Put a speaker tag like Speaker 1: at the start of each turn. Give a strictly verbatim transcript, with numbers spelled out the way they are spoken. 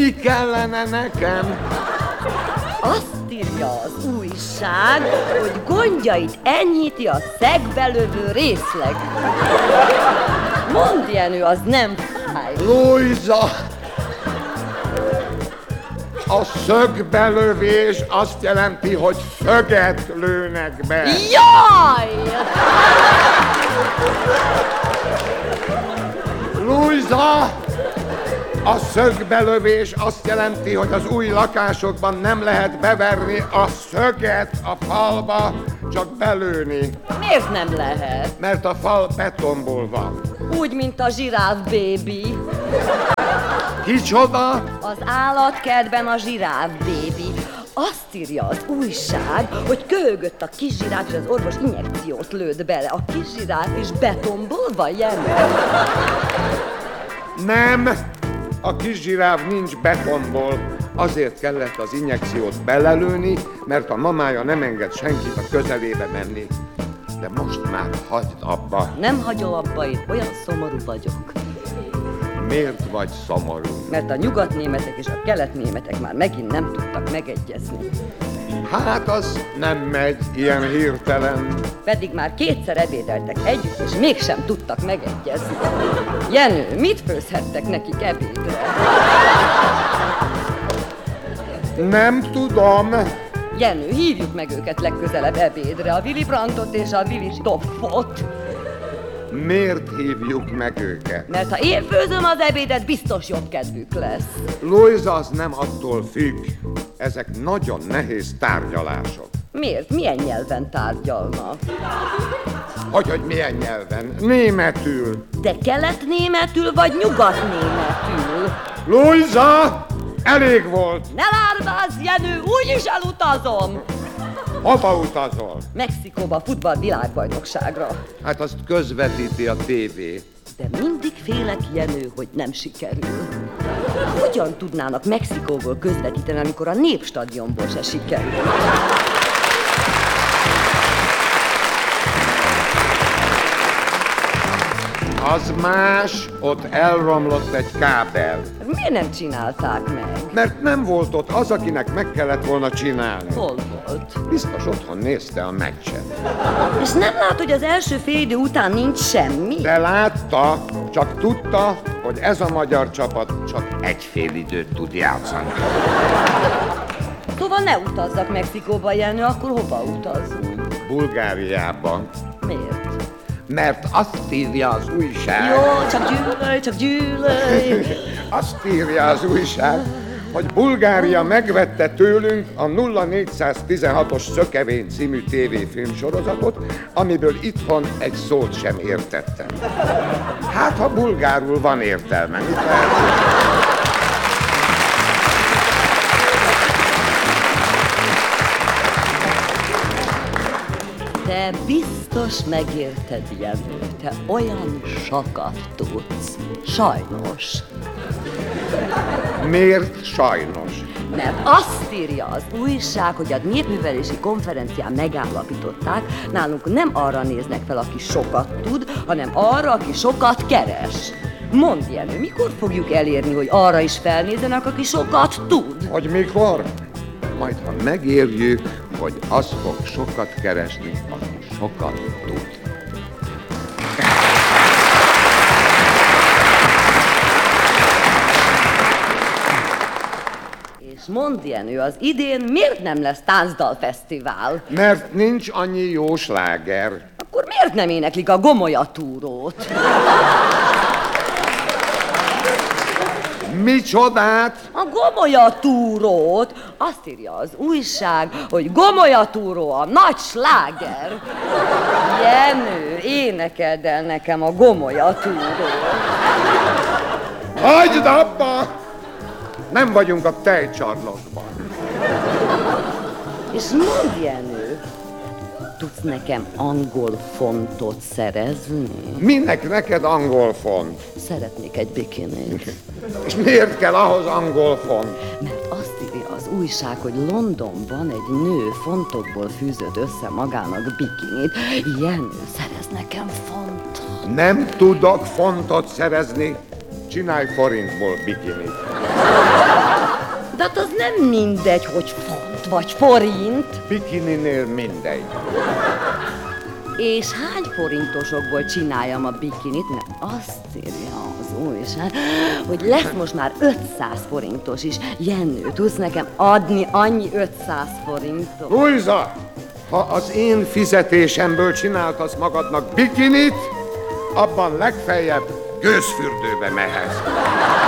Speaker 1: Mi kellene nekem?
Speaker 2: Azt írja az újság, hogy gondjait enyhíti a szegbe lövő részleg. Mondd, Jenő, az nem fáj.
Speaker 1: Lujza! A szögbelövés azt jelenti, hogy szöget lőnek be.
Speaker 2: Jaj!
Speaker 1: Lujza! A szögbelövés azt jelenti, hogy az új lakásokban nem lehet beverni a szöget a falba, csak belőni.
Speaker 2: Miért nem lehet?
Speaker 1: Mert a fal betonból van.
Speaker 2: Úgy, mint a zsiráf bébi.
Speaker 1: Kicsoda?
Speaker 2: Az állatkertben a zsiráf bébi. Azt írja az újság, hogy köhögött a kis zsiráf, és az orvos injekciót lőtt bele. A kis zsiráf is betonból van, Jenő?
Speaker 1: Nem! A kis zsiráf nincs betonból. Azért kellett az injekciót belelőni, mert a mamája nem enged senkit a közelébe menni. De most már hagyd abba.
Speaker 2: Nem hagyom abba, én olyan szomorú vagyok.
Speaker 1: Miért vagy szomorú?
Speaker 2: Mert a nyugatnémetek és a keletnémetek már megint nem tudtak megegyezni.
Speaker 1: Hát az nem megy ilyen hirtelen.
Speaker 2: Pedig már kétszer ebédeltek együtt, és mégsem tudtak megegyezni. Jenő, mit főzhettek nekik ebédre?
Speaker 1: Nem tudom.
Speaker 2: Jenő, hívjuk meg őket legközelebb ebédre, a Willy Brandtot és a Willy Stoffot.
Speaker 1: Miért hívjuk meg őket?
Speaker 2: Mert ha én főzöm az ebédet, biztos jobb kedvük lesz.
Speaker 1: Lujza, az nem attól függ. Ezek nagyon nehéz tárgyalások.
Speaker 2: Miért? Milyen nyelven tárgyalnak?
Speaker 1: Hogy, hogy milyen nyelven? Németül.
Speaker 2: De keletnémetül vagy nyugatnémetül?
Speaker 1: Lujza! Elég volt!
Speaker 2: Ne lármázz, Jenő, úgyis elutazom!
Speaker 1: Hova utazol?
Speaker 2: Mexikóba futball világbajnokságra.
Speaker 1: Hát azt közvetíti a tévé.
Speaker 2: De mindig félek, Jenő, hogy nem sikerül. Hogyan tudnának Mexikóból közvetíteni, amikor a Népstadionból se sikerül?
Speaker 1: Az más, ott elromlott egy kábel.
Speaker 2: Miért nem csinálták meg?
Speaker 1: Mert nem volt ott az, akinek meg kellett volna csinálni.
Speaker 2: Hol volt?
Speaker 1: Biztos otthon nézte a meccset.
Speaker 2: És nem lát, hogy az első fél idő után nincs semmi?
Speaker 1: De látta, csak tudta, hogy ez a magyar csapat csak egy fél időt tud játszani.
Speaker 2: Szóval ne utazzak Mexikóba, Jenő, akkor hova utazzunk?
Speaker 1: Bulgáriába.
Speaker 2: Miért?
Speaker 1: Mert azt írja az újság...
Speaker 2: Jó, csak gyűlölj, csak gyűlölj!
Speaker 1: Azt írja az újság, hogy Bulgária megvette tőlünk a nulla négyszáztizenhatos Szökevény című tévéfilm sorozatot, amiből itthon egy szót sem értettem. Hát, ha bulgárul van értelme, mit lehet?
Speaker 2: Te biztos megérted, Jenő, te olyan sokat tudsz. Sajnos.
Speaker 1: Miért sajnos?
Speaker 2: Mert azt írja az újság, hogy a népművelési konferencián megállapították, nálunk nem arra néznek fel, aki sokat tud, hanem arra, aki sokat keres. Mondd, Jenő, mikor fogjuk elérni, hogy arra is felnézzenek, aki sokat tud?
Speaker 1: Hogy mikor? Majd, ha megérjük, hogy az fog sokat keresni, aki sokat tud.
Speaker 2: És mondd, Jenő, az idén miért nem lesz táncdalfesztivál?
Speaker 1: Mert nincs annyi jó sláger.
Speaker 2: Akkor miért nem éneklik a gomolyatúrót?
Speaker 1: Micsodát?
Speaker 2: A gomolyatúrót! Azt írja az újság, hogy gomolyatúró a nagy sláger. Jenő, énekeld el nekem a gomolyatúrót.
Speaker 1: Hagyd abba! Nem vagyunk a tejcsarnokban.
Speaker 2: És mondd, Jenő, tudsz nekem angol fontot szerezni?
Speaker 1: Minek neked angol font?
Speaker 2: Szeretnék egy bikinit.
Speaker 1: És miért kell ahhoz angol font?
Speaker 2: Mert azt írja az újság, hogy Londonban egy nő fontokból fűzött össze magának bikinit. Jenő, szerez nekem fontot.
Speaker 1: Nem tudok fontot szerezni. Csinálj forintból bikinit.
Speaker 2: De hát az nem mindegy, hogy font vagy forint.
Speaker 1: Bikininél mindegy.
Speaker 2: És hány forintosokból csináljam a bikinit, mert azt írja az újság, hogy lesz most már ötszáz forintos is. Jenő, tudsz nekem adni annyi ötszáz forintot?
Speaker 1: Lujza, ha az én fizetésemből csináltasz magadnak bikinit, abban legfeljebb gőzfürdőbe mehetsz.